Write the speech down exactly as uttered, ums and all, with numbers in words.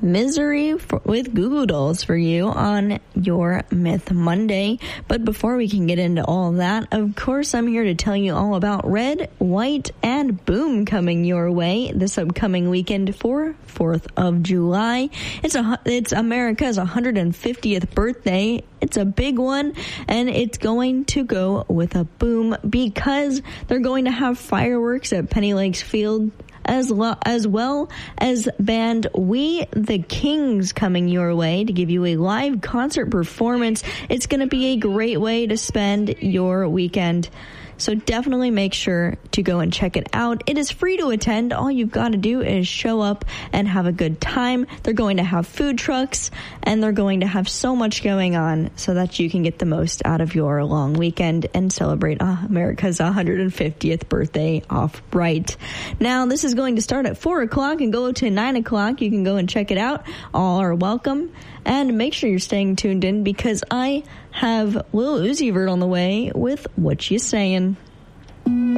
Misery for, with Goo Goo Dolls for you on your Myth Monday. But before we can get into all that, of course, I'm here to tell you all about Red, White, and Boom coming your way this upcoming weekend for fourth of July. It's a it's America's one hundred fiftieth birthday. It's a big one, and it's going to go with a boom because they're going to have fireworks at Penny Lakes Field, as, lo- as well as band We the Kings coming your way to give you a live concert performance. It's going to be a great way to spend your weekend. So definitely make sure to go and check it out. It is free to attend. All you've got to do is show up and have a good time. They're going to have food trucks, and they're going to have so much going on so that you can get the most out of your long weekend and celebrate uh, America's one hundred fiftieth birthday off right. Now, this is going to start at four o'clock and go to nine o'clock. You can go and check it out. All are welcome. And make sure you're staying tuned in because I have Lil Uzi Vert on the way with What You Sayin'.